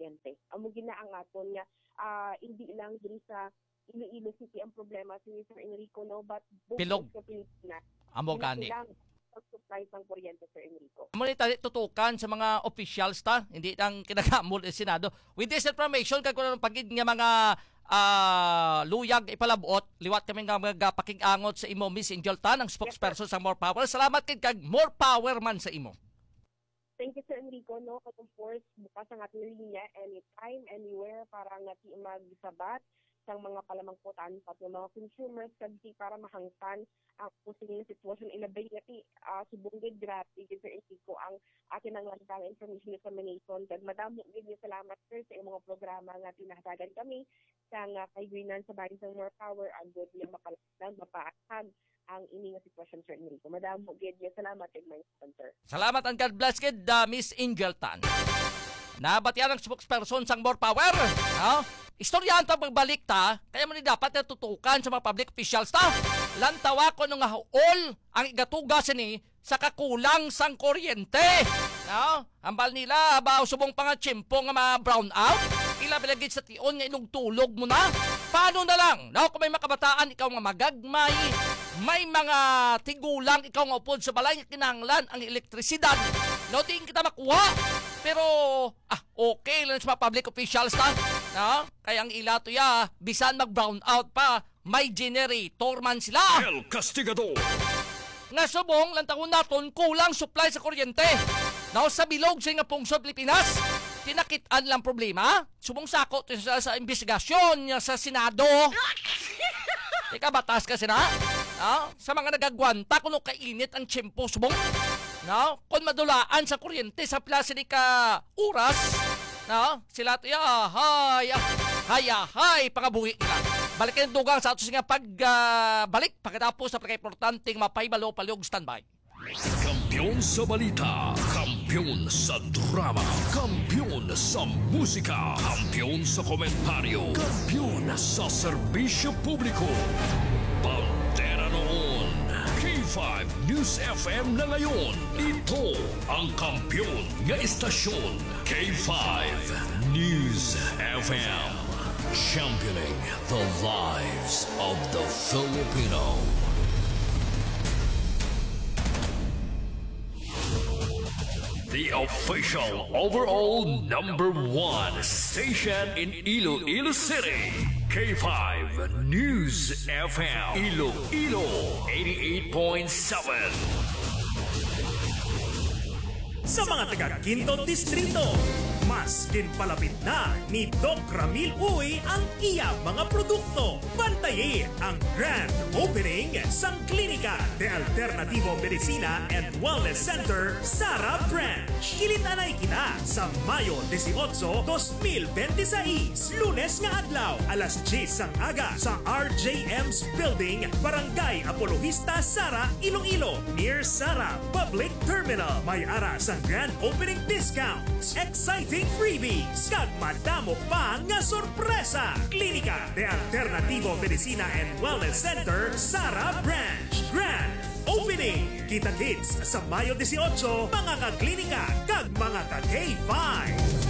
kuryente. Amo ginaangaton nga hindi lang diri sa Iloilo City ang problema si Sir Enrico, no, but Bilog sa Pilipinas. amo gani Supply ng kuryente, Sir Enrico. mo ni tutukan sa mga officials ta, hindi lang kinagamol sa Senado. With this information kag kuno pagid nga mga luyag ipalabot, liwat kami nga mga pakigangot sa imo, Miss Angel Tan, ang spokesperson sa More Power. Salamat kag more power man sa imo. Thank you, Sir Enrico, no, of course bukas ang ating linya anytime, anywhere para nga ti magsabat sang mga palamangputan sa mga consumers kadti para mahangtan ang posibleng sitwasyon ilabay nga ti subunggid grabe gid Sir Enrico ang atin ang landang information dissemination. Kag madamo gid salamat sir sa imong mga programa nga tinahatagan kami sa nga kaygwinan sa bahin sa More Power ang good nga makalasdan mapaakhan ang ini nga sitwasyon, Sir Enrico. Madamo gid salamat kay my sponsor. Salamat and God bless kid Miss Angel Tan. Nabatian ang spokesperson sang More Power. Istoryahan ta pagbalik ta, kaya mo ni dapat natutukan sa mga public officials ta. Lantawa ko nung all ang igatugas ni sa kakulang sang kuryente. Ambal nila, baw subong pa nga tiyempo nga mga brown out. Ila bilagid sa tion nga inugtulog mo na. Paano na lang? Kung may makabataan, ikaw nga magagmay. May mga tigulang, ikaw nga upod sa balay nga kinahanglan ang elektrisidad. Di kita makuha. Pero, okay lang sa mga public officials ta. Kaya ang ilato bisan mag-brown out pa, may generator man sila. El Castigador. Nga subong, lantahon naton, kulang supply sa kuryente. Sa bilog sa nga pungsod Pilipinas, tinakitaan lang problema. Subong sako sa investigasyon niya sa Senado. Ika, batas kasi na. Sa mga nagagwanta, kung kainit ang tiyempo, subong. Kung madulaan sa kuryente sa plaza ni ka oras, sila ito, hay, pangabuhi nila. Balikin ang dugang sa ato nga pagbalik pagkatapos sa pagka-importanting mapaybalo palyog standby. Kampiyon sa balita, kampiyon sa drama, kampiyon sa musika, kampiyon sa komentaryo, kampiyon sa serbisyo publiko. Bandera noon, K5 News FM na ngayon. Ito ang kampiyon nga istasyon, K5 News FM. Championing the lives of the Filipino. The official overall #1 station in Iloilo City. K5 News FM. Iloilo 88.7. Sa mga taga-Quinto Distrito, mas kinpalapit na ni Doc Ramil Uy ang iya mga produkto. Bantayin ang grand opening sang Klinika de Alternativo Medicina and Wellness Center, Sara Branch. Kilitanay kita sa Mayo 18, 2026, Lunes nga adlaw, alas 10 sang aga sa RJM's Building, Barangay Apologista, Sara, Iloilo, near Sara Public Terminal. May ara sang grand opening discounts, exciting freebies, kag madamo pa nga sorpresa. Klinika de Alternativo Medicina and Wellness Center, Sara Branch. Grand Opening! Kita-kits sa Mayo 18, mga ka-klinika kag mga ka-K5.